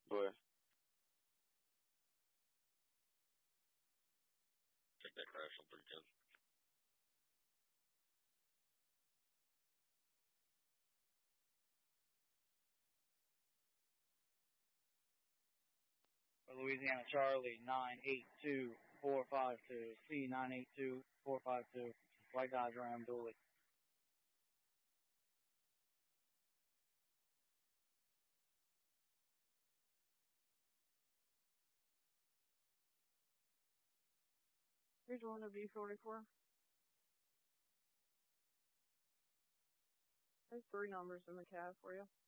But Check that crash on 310. Louisiana Charlie 982452 C982452. White Dodge Ram Dooley. Here's one of B44. There's 3 numbers in the cab for you.